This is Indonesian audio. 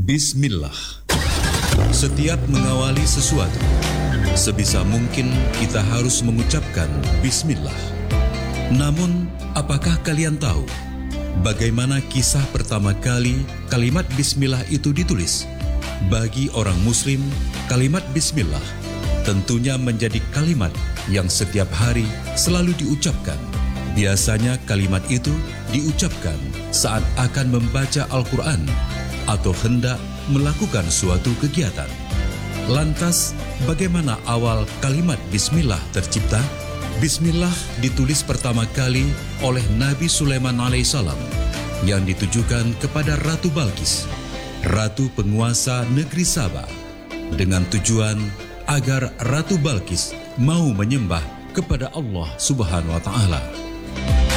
Bismillah. Setiap mengawali sesuatu, sebisa mungkin kita harus mengucapkan Bismillah. Namun, apakah kalian tahu bagaimana kisah pertama kali kalimat Bismillah itu ditulis? Bagi orang Muslim, kalimat Bismillah tentunya menjadi kalimat yang setiap hari selalu diucapkan. Biasanya kalimat itu diucapkan saat akan membaca Al-Quran atau hendak melakukan suatu kegiatan. Lantas, bagaimana awal kalimat Bismillah tercipta? Bismillah ditulis pertama kali oleh Nabi Sulaiman alaihissalam yang ditujukan kepada Ratu Balqis, ratu penguasa negeri Sabah, dengan tujuan agar Ratu Balqis mau menyembah kepada Allah Subhanahu wa Ta'ala.